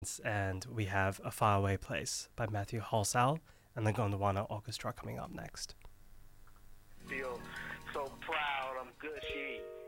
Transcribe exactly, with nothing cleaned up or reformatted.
And we have A Faraway Place by Matthew Halsall and the Gondwana Orchestra coming up next. Feel so proud, I'm gushy.